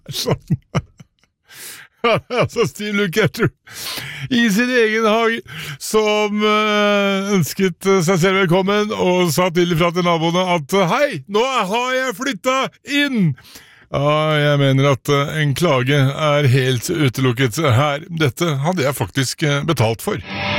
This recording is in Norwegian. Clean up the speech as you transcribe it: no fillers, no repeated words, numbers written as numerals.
Sånn. Ja, altså Steve Lukather i sin egen hage som ønsket seg selv velkommen og sa til fra til naboene at hei, nå har jeg flyttet inn. Ja, jeg mener at en klage helt utelukket her. Dette hadde jeg faktisk betalt for.